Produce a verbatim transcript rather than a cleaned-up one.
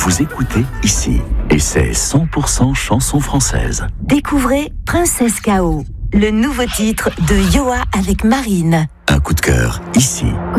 Vous écoutez ici, et c'est cent pour cent chanson française. Découvrez Princesse K O, le nouveau titre de Yoa avec Marine. Un coup de cœur, ici.